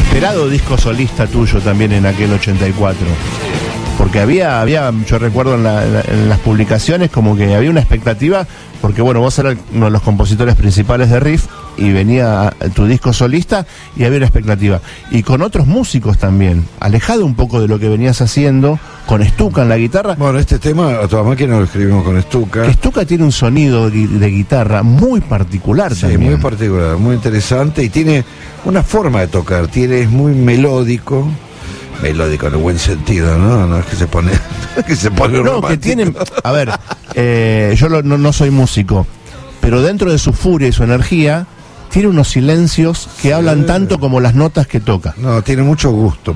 inesperado disco solista tuyo también en aquel 84. Porque había, yo recuerdo en las publicaciones como que había una expectativa, porque bueno, vos eras uno de los compositores principales de Riff y venía tu disco solista y había una expectativa. Y con otros músicos también, alejado un poco de lo que venías haciendo, con Stuka en la guitarra. Bueno, este tema a toda máquina lo escribimos con Stuka. Que Stuka tiene un sonido de guitarra muy particular también. Sí, muy particular, muy interesante y tiene una forma de tocar, es muy melódico en el buen sentido, ¿no? No es que se pone no, romántico. Que tiene, a ver, yo no soy músico, pero dentro de su furia y su energía tiene unos silencios que hablan tanto como las notas que toca. No, tiene mucho gusto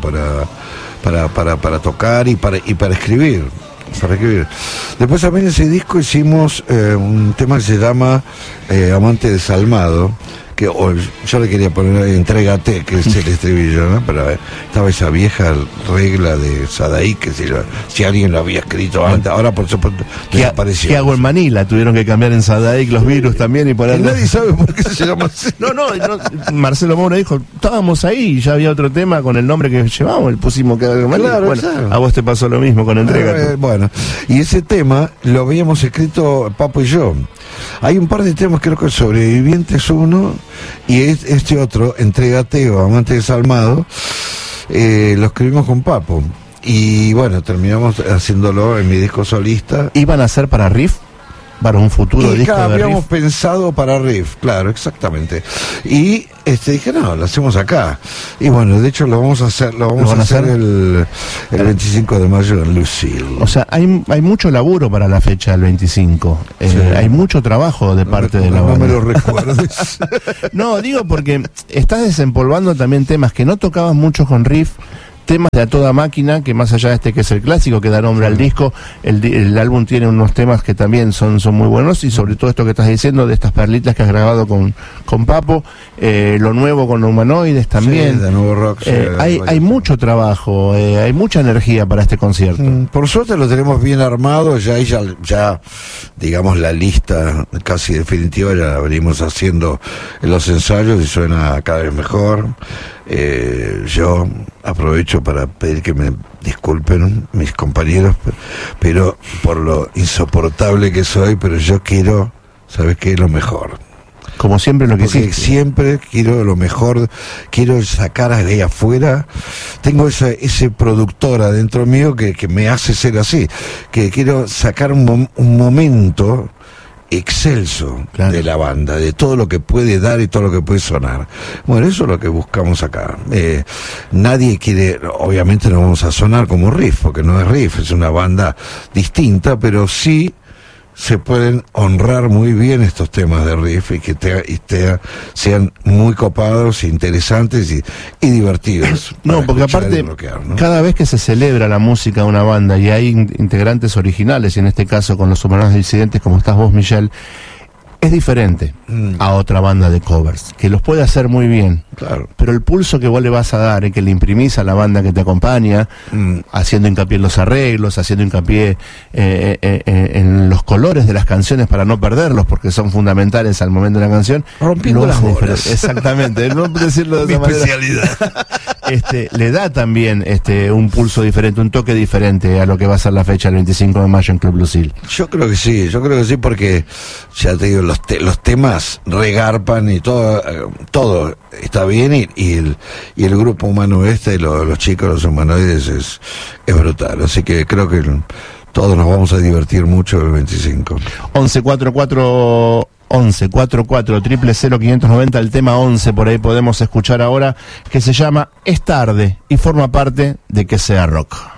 para tocar y para escribir. Después también en ese disco hicimos un tema que se llama Amante Desalmado, que yo le quería poner Entrégate, que es el estribillo, ¿no? Pero estaba esa vieja regla de Sadaí, que si alguien lo había escrito antes, ahora por supuesto desapareció. ¿Qué hago en Manila? Tuvieron que cambiar en Sadaí los virus también y ponerle... Nadie sabe por qué se llama así. No, Marcelo Moura dijo, estábamos ahí y ya había otro tema con el nombre que llevamos, y pusimos que hago en Manila. Claro, bueno, claro. A vos te pasó lo mismo con Entrégate. Bueno, y ese tema lo habíamos escrito Papo y yo. Hay un par de temas, creo que Sobrevivientes uno y este otro, Entrégate o Amante Desalmado, lo escribimos con Papo. Y bueno, terminamos haciéndolo en mi disco solista. ¿Iban a ser para Riff? Para un futuro disco de Riff. Habíamos pensado para Riff, claro, exactamente. Y dije, no, lo hacemos acá. Y bueno, de hecho lo vamos a hacer el 25 de mayo en Lucille. O sea, hay mucho laburo para la fecha del 25. Sí. Hay mucho trabajo de parte de la banda. No me lo recuerdes. No, digo porque estás desempolvando también temas que no tocabas mucho con Riff. Temas de A Toda Máquina, que más allá de que es el clásico que da nombre al disco, el álbum tiene unos temas que también son muy buenos, y sobre todo esto que estás diciendo de estas perlitas que has grabado con Papo, lo nuevo con Humanoides también. Sí, de Nuevo Rock. Sí, hay mucho trabajo, hay mucha energía para este concierto. Por suerte lo tenemos bien armado, ya digamos la lista casi definitiva ya la venimos haciendo en los ensayos y suena cada vez mejor. Yo aprovecho para pedir que me disculpen mis compañeros, pero por lo insoportable que soy, pero yo quiero, ¿sabes qué? Lo mejor. Como siempre lo que sí. Siempre quiero lo mejor, quiero sacar de ahí afuera. Tengo ese productor adentro mío que me hace ser así, que quiero sacar un momento excelso, claro, de la banda, de todo lo que puede dar y todo lo que puede sonar. Bueno, eso es lo que buscamos acá. Nadie quiere, obviamente no vamos a sonar como Riff, porque no es Riff, es una banda distinta, pero sí se pueden honrar muy bien estos temas de Riff y que sean muy copados, interesantes y divertidos. No, porque aparte, ¿no? Cada vez que se celebra la música de una banda y hay integrantes originales, y en este caso con los Humanos Disidentes, como estás vos, Michelle, es diferente a otra banda de covers, que los puede hacer muy bien, claro, pero el pulso que vos le vas a dar y que le imprimís a la banda que te acompaña, haciendo hincapié en los arreglos, haciendo hincapié en los colores de las canciones para no perderlos, porque son fundamentales al momento de la canción, rompiendo las bolas. Exactamente, no decirlo de esa manera. Especialidad. Le da también un pulso diferente, un toque diferente a lo que va a ser la fecha el 25 de mayo en Club Lucille. Yo creo que sí, porque ya te digo, los temas regarpan y todo está bien, y el grupo humano los chicos, los humanoides es brutal, así que creo que todos nos vamos a divertir mucho el 25. 1144 590, el tema 11 por ahí podemos escuchar ahora, que se llama Es Tarde y forma parte de Que Sea Rock.